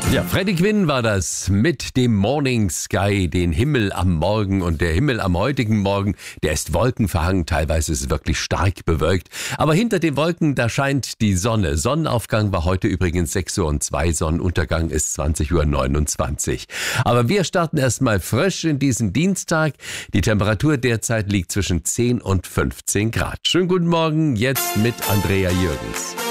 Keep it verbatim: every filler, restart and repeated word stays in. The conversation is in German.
Ja, Freddie Quinn war das mit dem Morning Sky, den Himmel am Morgen. Und der Himmel am heutigen Morgen, der ist wolkenverhangen, teilweise ist es wirklich stark bewölkt. Aber hinter den Wolken, da scheint die Sonne. Sonnenaufgang war heute übrigens sechs Uhr und zwei, Sonnenuntergang ist zwanzig Uhr neunundzwanzig. Aber wir starten erstmal frisch in diesen Dienstag. Die Temperatur derzeit liegt zwischen zehn und fünfzehn Grad. Schönen guten Morgen, jetzt mit Andrea Jürgens.